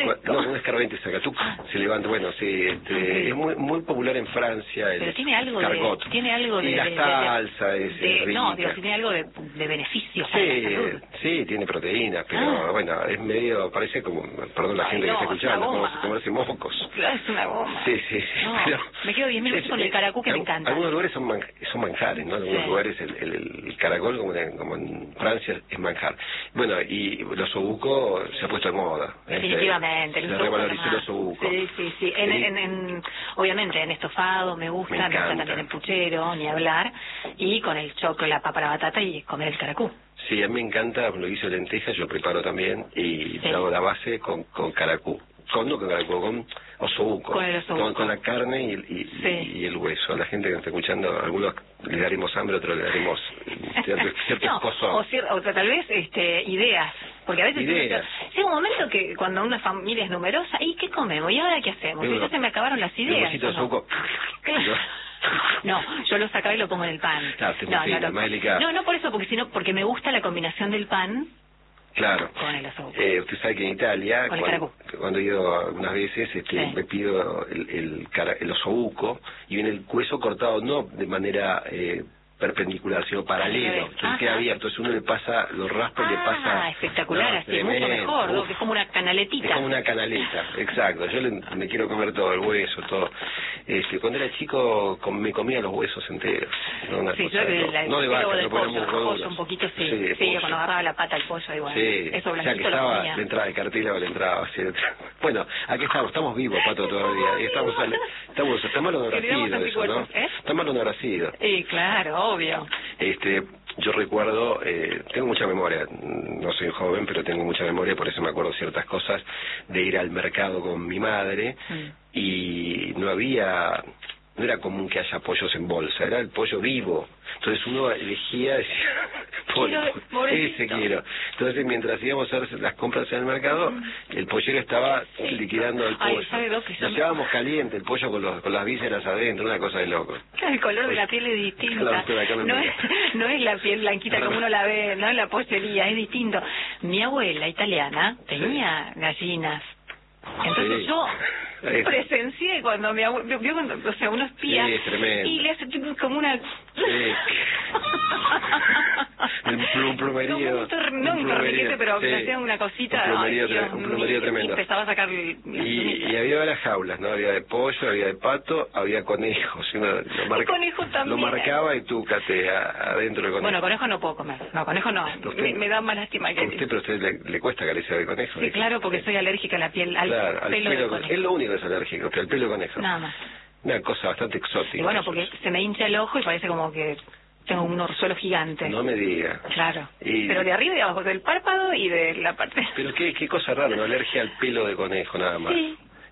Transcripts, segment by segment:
No, un escarbadiente sacatuc se levanta. Bueno, sí, es muy popular en Francia. Pero tiene algo cargot. Tiene algo y la salsa es rica. No, digo, tiene algo de beneficios para la salud. Sí, tiene proteínas, pero bueno, es medio, parece como, perdón la gente que está escuchando, como comerse mocos. Claro, es una goma. Sí. No, pero me quedo 10.000 veces con el caracú que me encanta. Algunos lugares son manjares, ¿no? Algunos lugares el caracol, como en Francia, es manjar. Bueno, y los osobuco se ha puesto de moda. Definitivamente. Se revalorizó el osobuco. Sí. Obviamente en estofado me gusta también el puchero, ni hablar, y con el choclo, la papa, la batata y comer el caracú. Sí, a mí me encanta, lo hice de lentejas, yo lo preparo también y hago la base con caracú. Con osobuco, con la carne y el hueso. A la gente que está escuchando, a algunos le daremos hambre, a otros le daremos cierto escozón. O tal vez ideas, porque a veces llega un momento que cuando una familia es numerosa, ¿y qué comemos? ¿Y ahora qué hacemos? Y ya se me acabaron las ideas. Un huesito de osobuco. No, yo lo sacaba y lo pongo en el pan. No, por eso, porque me gusta la combinación del pan. Claro. Con el osobuco. Usted sabe que en Italia, cuando he ido algunas veces, me pido el osobuco y viene el hueso cortado no de manera perpendicular, sino paralelo. Entonces queda abierto. Entonces uno le pasa, lo raspa y le pasa... espectacular, así es mucho mejor, ¿no? Que es como una canaletita. Es como una canaleta, exacto. Yo me quiero comer todo, el hueso, todo. Cuando era chico me comía los huesos enteros. No de vaca, del pollo, un poquito, cuando agarraba la pata al pollo, igual. Eso blanquito que estaba, le entraba el cartílago, le entraba así. Bueno, aquí estamos vivos, Pato, todavía. Está mal honoracido eso, ¿no? Está mal honoracido. Claro, obvio. Yo recuerdo, tengo mucha memoria, no soy joven, pero tengo mucha memoria, por eso me acuerdo ciertas cosas, de ir al mercado con mi madre y no era común que haya pollos en bolsa, era el pollo vivo. Entonces uno elegía, decía, ese quiero. Entonces mientras íbamos a hacer las compras en el mercado, el pollero estaba liquidando el pollo. Nos llevábamos caliente el pollo con las vísceras adentro, una cosa de loco. El color de la piel es distinta. No es la piel blanquita como uno la ve, no en la pollería, es distinto. Mi abuela italiana tenía gallinas. Entonces yo presencié cuando mi abuelo vio uno espía y le hace como una un plumerío, no un torniquete, pero le hacía una cosita, un plumerío tremendo. Y empezaba a sacar y había varias jaulas, ¿no? Había de pollo, había de pato, había conejos. Lo marcaba y tú adentro del conejo. Bueno, conejo no puedo comer. No, conejo no. Me da más lástima que pero a usted le cuesta acariciar el conejo. Sí, claro, porque soy alérgica a la piel, al pelo de conejo. Es lo único que es alérgico, que al pelo de conejo. Nada más. Una cosa bastante exótica. Y bueno, porque se me hincha el ojo y parece como que tengo un orzuelo gigante. No me diga. Claro. Pero de arriba y de abajo, del párpado y de la parte... Pero qué cosa rara, ¿no? Alergia al pelo de conejo, nada más.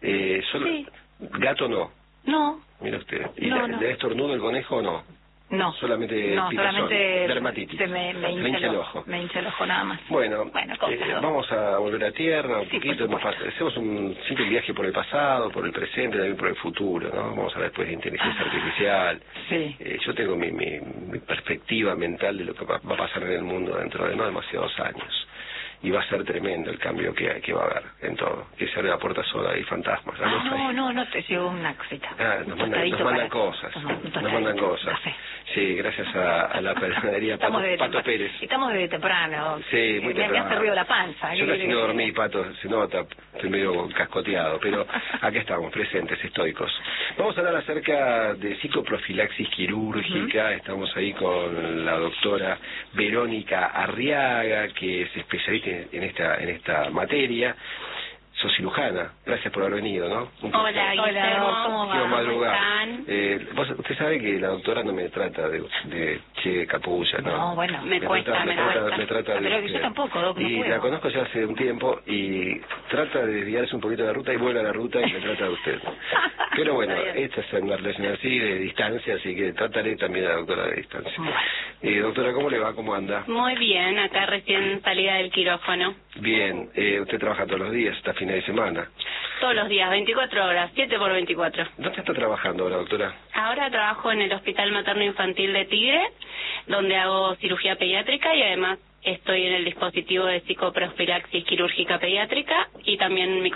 Gato no. No. Mira usted. ¿Y le da estornudo el conejo o no? No. Solamente dermatitis. Me hincha el ojo. Me hincha el ojo nada más. Bueno, vamos a volver a tierra un poquito. Hacemos un simple viaje por el pasado, por el presente, también por el futuro, ¿no? Vamos a hablar después de inteligencia artificial. Yo tengo mi perspectiva mental de lo que va a pasar en el mundo dentro de no demasiados años. Y va a ser tremendo el cambio que va a haber en todo. Que se abre la puerta sola y fantasmas. No, te llegó una cosita. Nos mandan cosas. Nos mandan cosas. Sí, gracias a la panadería Pato Pérez. Estamos desde temprano. Sí, muy temprano. Me hace ruido la panza. Yo casi no dormí, Pato, se nota, estoy medio cascoteado, pero aquí estamos, presentes, estoicos. Vamos a hablar acerca de psicoprofilaxis quirúrgica. Estamos ahí con la doctora Verónica Arriaga, que es especialista en esta materia. Sos cirujana, gracias por haber venido, ¿no? Hola, ¿cómo están? Usted sabe que la doctora no me trata de che capulla, ¿no? No, bueno, me cuesta. Pero yo tampoco, Doc, no y puedo. la conozco ya hace un tiempo y trata de desviarse un poquito de la ruta y vuelve a la ruta y me trata de usted. Pero bueno, esta es una relación así de distancia, así que trataré también a la doctora de distancia. Doctora, ¿cómo le va? ¿Cómo anda? Muy bien, acá recién salida del quirófano. Bien, usted trabaja todos los días, hasta fines de semana. Todos los días, 24 horas, 7 por 24. ¿Dónde está trabajando ahora, doctora? Ahora trabajo en el Hospital Materno Infantil de Tigre, donde hago cirugía pediátrica y además estoy en el dispositivo de psicoprofilaxis quirúrgica pediátrica y también mi